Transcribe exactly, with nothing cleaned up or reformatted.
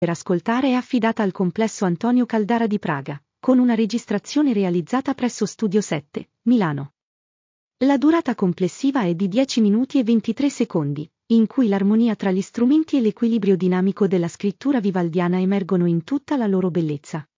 per ascoltare è affidata al Complesso Antonio Caldara di Praga, con una registrazione realizzata presso Studio sette, Milano. La durata complessiva è di dieci minuti e ventitré secondi, in cui l'armonia tra gli strumenti e l'equilibrio dinamico della scrittura vivaldiana emergono in tutta la loro bellezza.